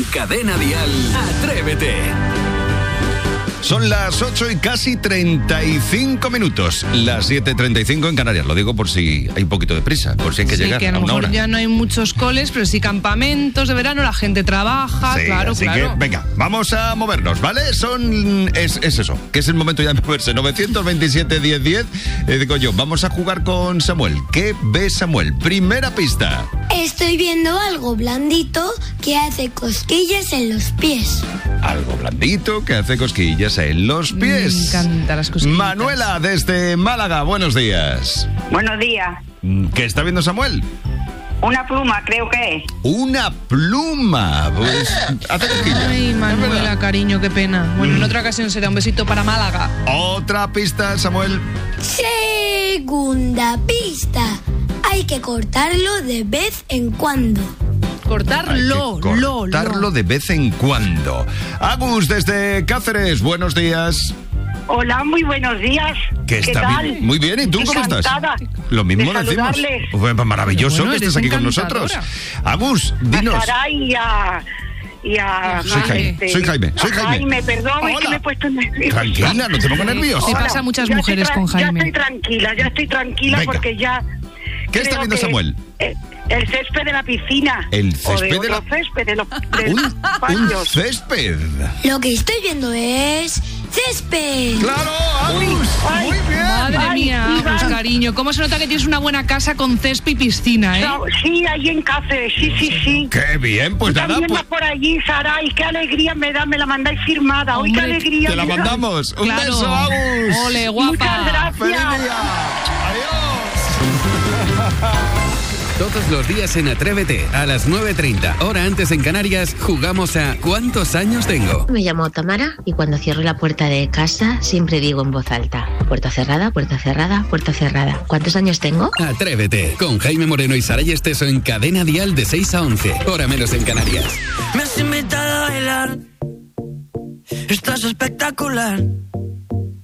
Cadena Dial, Atrévete. Son las 8 y casi 35 minutos. Las 7:35 en Canarias. Lo digo por si hay un poquito de prisa, por si hay que llegar que a lo mejor ya no hay muchos coles, pero sí campamentos de verano, la gente trabaja, sí, claro. Que, venga, vamos a movernos, ¿vale? Es eso, que es el momento ya de moverse. 927-1010. Digo yo, vamos a jugar con Samuel. ¿Qué ve Samuel? Primera pista. Estoy viendo algo blandito que hace cosquillas en los pies. Algo blandito que hace cosquillas en los pies. Me encantan las cosquillas. Manuela, desde Málaga, buenos días. Buenos días. ¿Qué está viendo Samuel? Una pluma, creo que es. Una pluma. Pues hace cosquillas. Ay, Manuela, cariño, qué pena. Bueno, en otra ocasión será un besito para Málaga. Otra pista, Samuel. Segunda pista. Hay que cortarlo de vez en cuando. Cortarlo de vez en cuando. Agus, desde Cáceres, buenos días. Hola, muy buenos días. ¿Qué tal? Muy bien, ¿y tú cómo estás? Encantada. Lo mismo de decimos. saludarles. Maravilloso Bueno, que estés aquí con nosotros. Agus, dinos. A Saray y a Soy Jaime. Jaime, perdón, Hola. es que me he puesto nerviosa. Tranquila, no te pongas nerviosa. Sí, pasa a muchas mujeres con Jaime. Ya estoy tranquila Venga. porque ya... ¿Qué está viendo Samuel? El césped de la piscina. El césped de la... césped de los Un patios. césped. Lo que estoy viendo es césped. ¡Claro, Agus! Ay, Muy bien. Madre mía, Iván. Agus, cariño. ¿Cómo se nota que tienes una buena casa con césped y piscina, eh? Sí, ahí en Cáceres, sí. ¡Qué bien! Pues nada, También pues... vas por allí, Saray, qué alegría me da, me la mandáis firmada. Hoy qué Hombre, alegría. Te la me da. mandamos. Un Claro. beso, Agus. Ole, guapa. Muchas gracias. ¡Feliz día! ¡Adiós! Todos los días en Atrévete, a las 9:30, hora antes en Canarias, jugamos a ¿Cuántos años tengo? Me llamo Tamara y cuando cierro la puerta de casa siempre digo en voz alta: puerta cerrada, puerta cerrada, puerta cerrada. ¿Cuántos años tengo? Atrévete, con Jaime Moreno y Saray Esteso en Cadena Dial de 6 a 11, hora menos en Canarias. Me has invitado a bailar, estás espectacular.